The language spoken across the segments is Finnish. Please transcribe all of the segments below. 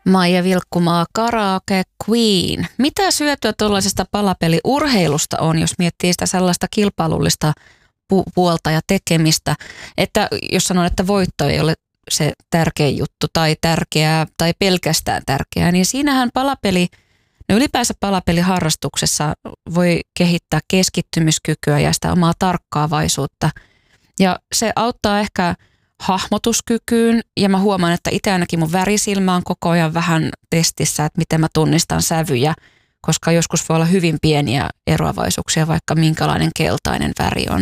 Maija Vilkkumaa, Karaoke Queen. Mitä hyötyä tuollaisesta palapeliurheilusta on, jos miettii sitä sellaista kilpailullista puolta ja tekemistä, että jos sanon, että voitto ei ole se tärkein juttu tai tärkeää tai pelkästään tärkeää, niin siinähän ylipäänsä palapeliharrastuksessa voi kehittää keskittymiskykyä ja sitä omaa tarkkaavaisuutta. Ja se auttaa ehkä hahmotuskykyyn ja mä huomaan, että itse ainakin mun värisilmä on koko ajan vähän testissä, että miten mä tunnistan sävyjä, koska joskus voi olla hyvin pieniä eroavaisuuksia, vaikka minkälainen keltainen väri on.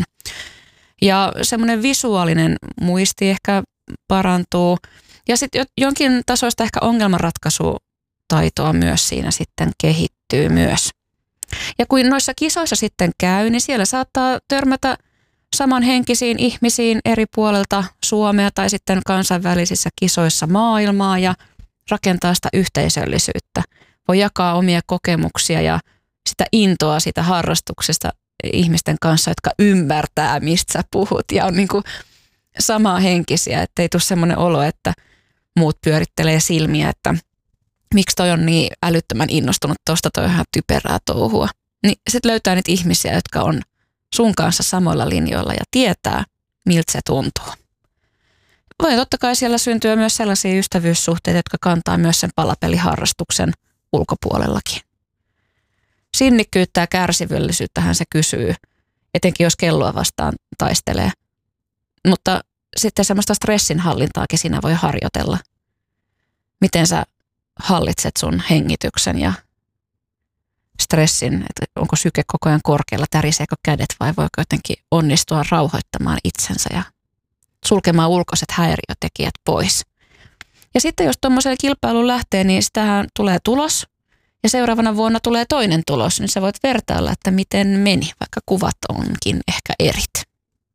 Ja semmoinen visuaalinen muisti ehkä parantuu ja sitten jonkin tasoista ehkä ongelmanratkaisutaitoa myös siinä sitten kehittyy myös. Ja kun noissa kisoissa sitten käy, niin siellä saattaa törmätä samanhenkisiin ihmisiin eri puolelta Suomea tai sitten kansainvälisissä kisoissa maailmaa ja rakentaa sitä yhteisöllisyyttä. Voi jakaa omia kokemuksia ja sitä intoa siitä harrastuksesta ihmisten kanssa, jotka ymmärtää, mistä sä puhut ja on niin kuin samanhenkisiä, ettei tule semmoinen olo, että muut pyörittelee silmiä, että miksi toi on niin älyttömän innostunut tosta, toi on ihan typerää touhua. Niin sitten löytää niitä ihmisiä, jotka on sun kanssa samoilla linjoilla ja tietää, miltä se tuntuu. Voi totta kai siellä syntyä myös sellaisia ystävyyssuhteita, jotka kantaa myös sen palapeliharrastuksen ulkopuolellakin. Sinnikkyyttä ja kärsivällisyyttähän se kysyy, etenkin jos kelloa vastaan taistelee. Mutta sitten semmoista stressinhallintaakin siinä voi harjoitella. Miten sä hallitset sun hengityksen ja stressin, että onko syke koko ajan korkealla, täriseekö kädet vai voiko jotenkin onnistua rauhoittamaan itsensä ja sulkemaan ulkoiset häiriötekijät pois. Ja sitten jos tuommoiselle kilpailuun lähtee, niin sitähän tulee tulos ja seuraavana vuonna tulee toinen tulos, niin sä voit vertailla, että miten meni, vaikka kuvat onkin ehkä erit.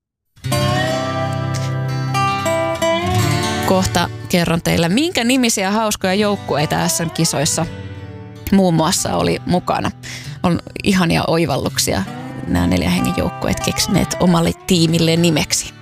Kohta kerron teille, minkä nimisiä hauskoja joukkueita SM-kisoissa muun muassa oli mukana. On ihania oivalluksia nämä 4 hengen joukkueet keksineet omalle tiimille nimeksi.